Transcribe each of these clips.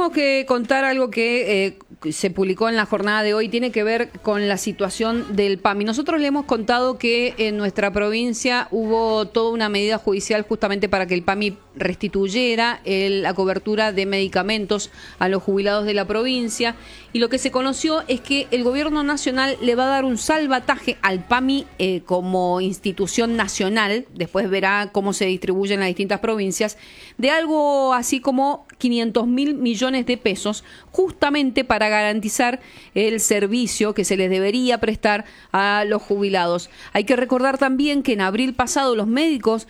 tenemos que contar algo que se publicó en la jornada de hoy, tiene que ver con la situación del PAMI. Nosotros le hemos contado que en nuestra provincia hubo toda una medida judicial justamente para que el PAMI restituyera la cobertura de medicamentos a los jubilados de la provincia, y lo que se conoció es que el gobierno nacional le va a dar un salvataje al PAMI como institución nacional, después verá cómo se distribuyen las distintas provincias, de algo así como 500.000 millones de pesos, justamente para garantizar el servicio que se les debería prestar a los jubilados. Hay que recordar también que en abril pasado los médicos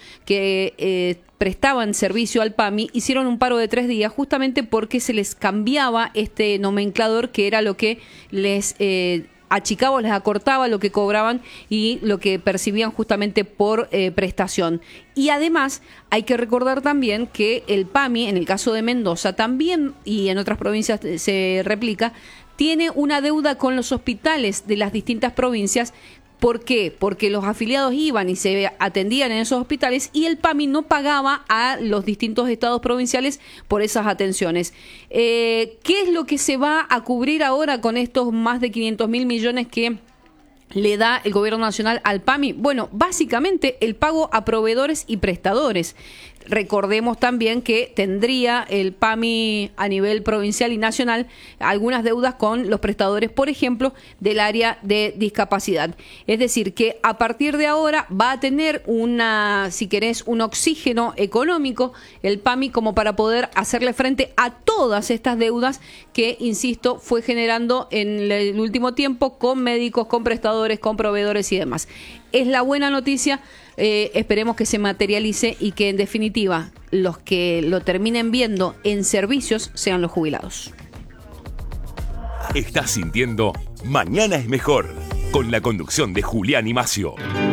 que prestaban servicio al PAMI hicieron un paro de 3 días justamente porque se les cambiaba este nomenclador, que era lo que les achicaba o les acortaba lo que cobraban y lo que percibían justamente por prestación. Y además hay que recordar también que el PAMI, en el caso de Mendoza también, y en otras provincias se replica, tiene una deuda con los hospitales de las distintas provincias. ¿Por qué? Porque los afiliados iban y se atendían en esos hospitales y el PAMI no pagaba a los distintos estados provinciales por esas atenciones. ¿Qué es lo que se va a cubrir ahora con estos más de 500.000 millones que le da el gobierno nacional al PAMI? Bueno, básicamente el pago a proveedores y prestadores. Recordemos también que tendría el PAMI a nivel provincial y nacional algunas deudas con los prestadores, por ejemplo, del área de discapacidad. Es decir, que a partir de ahora va a tener si querés, un oxígeno económico el PAMI como para poder hacerle frente a todas estas deudas que, insisto, fue generando en el último tiempo con médicos, con prestadores, con proveedores y demás. Es la buena noticia, esperemos que se materialice y que en definitiva los que lo terminen viendo en servicios sean los jubilados. Estás sintiendo Mañana es Mejor, con la conducción de Julián y Macio.